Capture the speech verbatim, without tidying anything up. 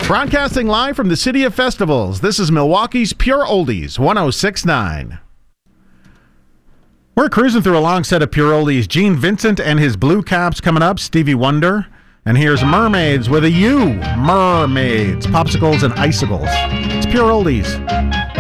Broadcasting live from the City of Festivals, this is Milwaukee's Pure Oldies, one oh six point nine. We're cruising through a long set of Pure Oldies. Gene Vincent and his Blue Caps coming up, Stevie Wonder. And here's Mermaids with a U. Mermaids, popsicles and icicles. It's Pure Oldies.